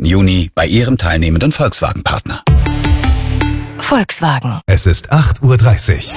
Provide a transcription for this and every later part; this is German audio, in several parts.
Juni bei Ihrem teilnehmenden Volkswagen-Partner. Volkswagen. Es ist 8:30 Uhr.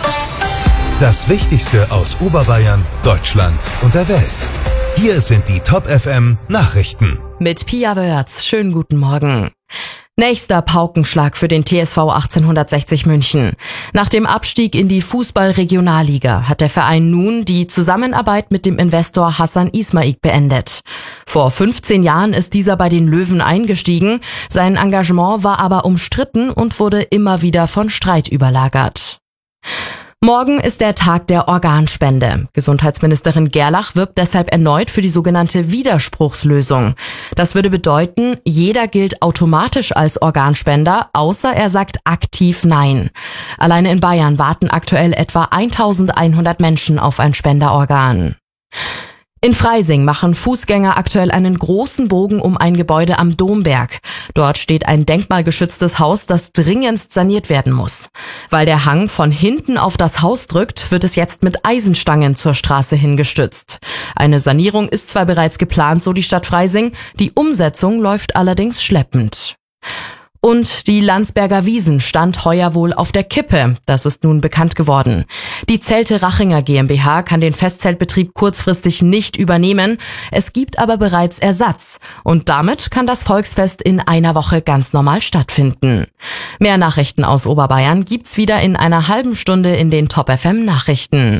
Das Wichtigste aus Oberbayern, Deutschland und der Welt. Hier sind die Top FM Nachrichten. Mit Pia Wörz. Schönen guten Morgen. Nächster Paukenschlag für den TSV 1860 München. Nach dem Abstieg in die Fußball-Regionalliga hat der Verein nun die Zusammenarbeit mit dem Investor Hassan Ismaik beendet. Vor 15 Jahren ist dieser bei den Löwen eingestiegen. Sein Engagement war aber umstritten und wurde immer wieder von Streit überlagert. Morgen ist der Tag der Organspende. Gesundheitsministerin Gerlach wirbt deshalb erneut für die sogenannte Widerspruchslösung. Das würde bedeuten, jeder gilt automatisch als Organspender, außer er sagt aktiv Nein. Alleine in Bayern warten aktuell etwa 1100 Menschen auf ein Spenderorgan. In Freising machen Fußgänger aktuell einen großen Bogen um ein Gebäude am Domberg. Dort steht ein denkmalgeschütztes Haus, das dringendst saniert werden muss. Weil der Hang von hinten auf das Haus drückt, wird es jetzt mit Eisenstangen zur Straße hingestützt. Eine Sanierung ist zwar bereits geplant, so die Stadt Freising, die Umsetzung läuft allerdings schleppend. Und die Landsberger Wiesn stand heuer wohl auf der Kippe. Das ist nun bekannt geworden. Die Zelte Rachinger GmbH kann den Festzeltbetrieb kurzfristig nicht übernehmen. Es gibt aber bereits Ersatz. Und damit kann das Volksfest in einer Woche ganz normal stattfinden. Mehr Nachrichten aus Oberbayern gibt's wieder in einer halben Stunde in den Top FM Nachrichten.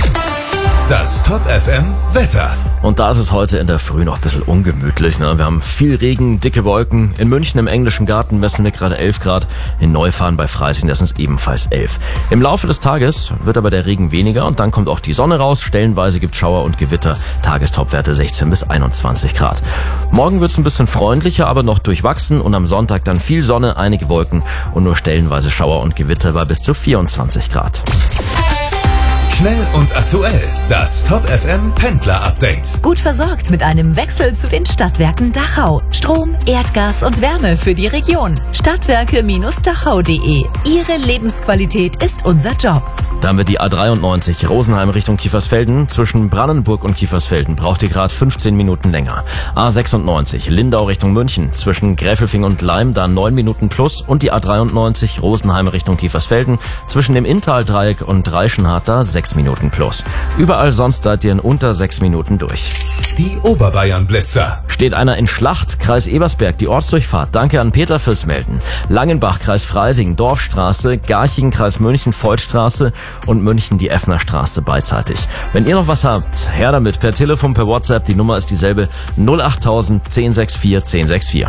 Das Top FM Wetter. Und da ist es heute in der Früh noch ein bisschen ungemütlich. Wir haben viel Regen, dicke Wolken. In München im Englischen Garten messen wir gerade 11 Grad. In Neufahren bei Freising, das sind ebenfalls 11. Im Laufe des Tages wird aber der Regen weniger und dann kommt auch die Sonne raus. Stellenweise gibt Schauer und Gewitter. Tagestopwerte 16 bis 21 Grad. Morgen wird es ein bisschen freundlicher, aber noch durchwachsen. Und am Sonntag dann viel Sonne, einige Wolken und nur stellenweise Schauer und Gewitter bei bis zu 24 Grad. Schnell und aktuell. Das Top FM Pendler Update. Gut versorgt mit einem Wechsel zu den Stadtwerken Dachau. Strom, Erdgas und Wärme für die Region. Stadtwerke-dachau.de. Ihre Lebensqualität ist unser Job. Da haben wir die A93 Rosenheim Richtung Kiefersfelden. Zwischen Brannenburg und Kiefersfelden braucht ihr gerade 15 Minuten länger. A96 Lindau Richtung München. Zwischen Gräfelfing und Leim da 9 Minuten plus. Und die A93 Rosenheim Richtung Kiefersfelden. Zwischen dem Inntaldreieck und Reichenhart da 6 Minuten plus. Überall sonst seid ihr in unter 6 Minuten durch. Die Oberbayern-Blitzer. Steht einer in Schlacht, Kreis Ebersberg, die Ortsdurchfahrt. Danke an Peter fürs Melden. Langenbach, Kreis Freising, Dorfstraße, Garching, Kreis München, Voigtstraße und München, die Effnerstraße beidseitig. Wenn ihr noch was habt, her damit per Telefon, per WhatsApp. Die Nummer ist dieselbe 08000 1064 1064.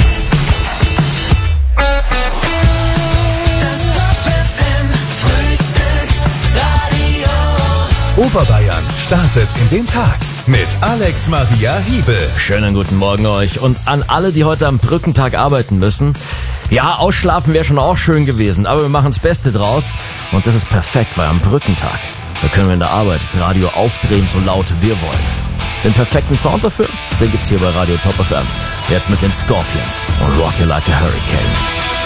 Oberbayern startet in den Tag mit Alex Maria Hiebel. Schönen guten Morgen euch und an alle, die heute am Brückentag arbeiten müssen. Ja, ausschlafen wäre schon auch schön gewesen, aber wir machen das Beste draus und das ist perfekt, weil am Brückentag, da können wir in der Arbeit das Radio aufdrehen, so laut wir wollen. Den perfekten Sound dafür, den gibt's hier bei Radio Top FM. Jetzt mit den Scorpions und Rock You Like a Hurricane.